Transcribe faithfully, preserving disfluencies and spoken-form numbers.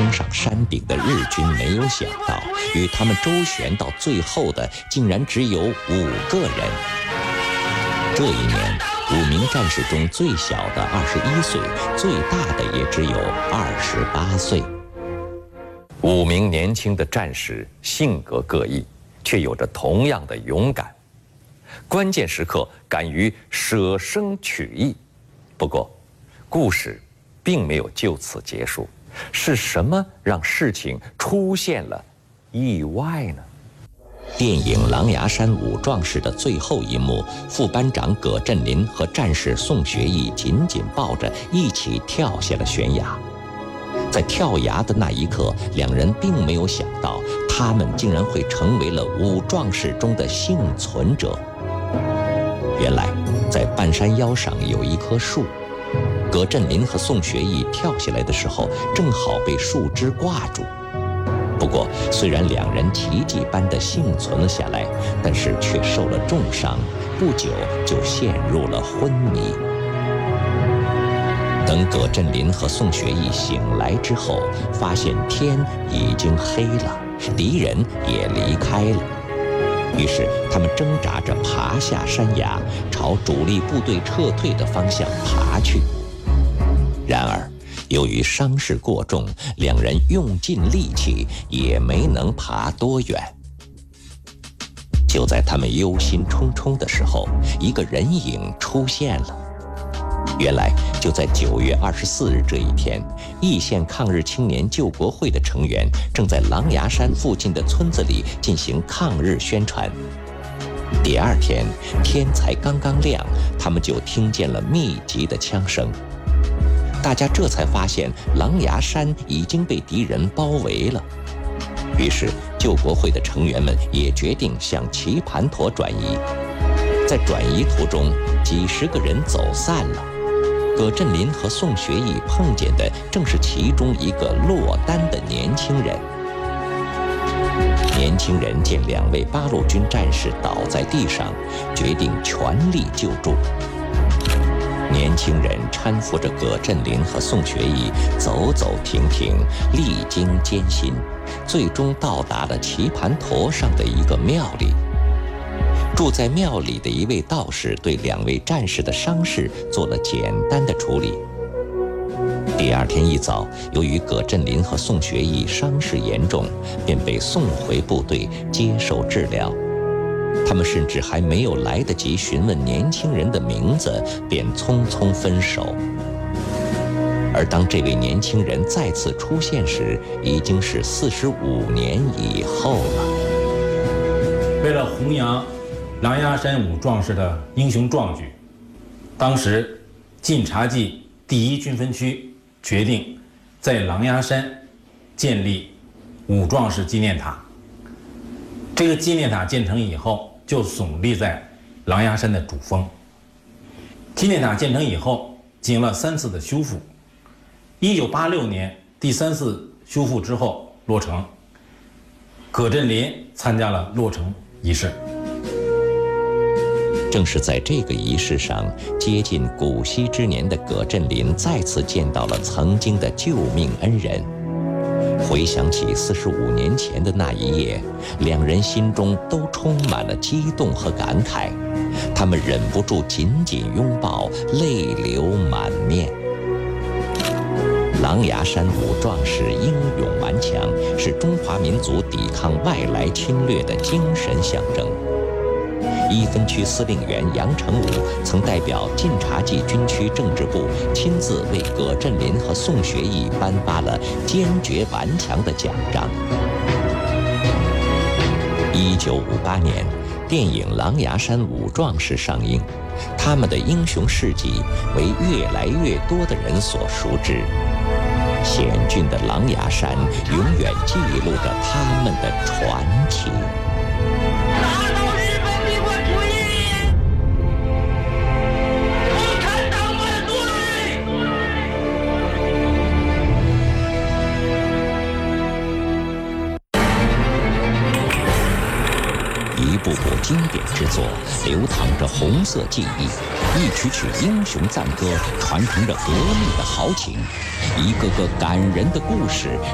登上山顶的日军没有想到，与他们周旋到最后的竟然只有五个人。这一年，五名战士中最小的二十一岁，最大的也只有二十八岁。五名年轻的战士性格各异，却有着同样的勇敢，关键时刻敢于舍生取义。不过，故事并没有就此结束，是什么让事情出现了意外呢？电影《狼牙山五壮士》的最后一幕，副班长葛振林和战士宋学义紧紧抱着，一起跳下了悬崖。在跳崖的那一刻，两人并没有想到，他们竟然会成为了五壮士中的幸存者。原来，在半山腰上有一棵树，葛振林和宋学义跳下来的时候，正好被树枝挂住。不过，虽然两人奇迹般的幸存了下来，但是却受了重伤，不久就陷入了昏迷。等葛振林和宋学义醒来之后，发现天已经黑了，敌人也离开了。于是他们挣扎着爬下山崖，朝主力部队撤退的方向爬去。然而，由于伤势过重，两人用尽力气也没能爬多远。就在他们忧心忡忡的时候，一个人影出现了。原来就在九月二十四日这一天，义县抗日青年救国会的成员正在狼牙山附近的村子里进行抗日宣传。第二天天才刚刚亮，他们就听见了密集的枪声。大家这才发现狼牙山已经被敌人包围了。于是救国会的成员们也决定向棋盘坨转移。在转移途中，几十个人走散了。葛振林和宋学义碰见的正是其中一个落单的年轻人。年轻人见两位八路军战士倒在地上，决定全力救助。年轻人搀扶着葛振林和宋学义走走停停，历经艰辛，最终到达了棋盘坨上的一个庙里。住在庙里的一位道士对两位战士的伤势做了简单的处理。第二天一早，由于葛振林和宋学义伤势严重，便被送回部队接受治疗。他们甚至还没有来得及询问年轻人的名字，便匆匆分手。而当这位年轻人再次出现时，已经是四十五年以后了。 为了弘扬狼牙山五壮士的英雄壮举，当时晋察冀第一军分区决定在狼牙山建立五壮士纪念塔。这个纪念塔建成以后，就耸立在狼牙山的主峰。纪念塔建成以后，经了三次的修复，一九八六年第三次修复之后落成。葛振林参加了落成仪式。 正是在这个仪式上，接近古稀之年的葛振林再次见到了曾经的救命恩人。回想起四十五年前的那一夜，两人心中都充满了激动和感慨，他们忍不住紧紧拥抱，泪流满面。狼牙山五壮士英勇顽强，是中华民族抵抗外来侵略的精神象征。一分区司令员杨成武曾代表晋察冀军区政治部亲自为葛振林和宋学义颁发了坚决顽强的奖章。一九五八年，电影《狼牙山五壮士》上映，他们的英雄事迹为越来越多的人所熟知。险峻的狼牙山永远记录着他们的传奇。一部部经典之作，流淌着红色记忆；一曲曲英雄赞歌，传承着革命的豪情；一个个感人的故事，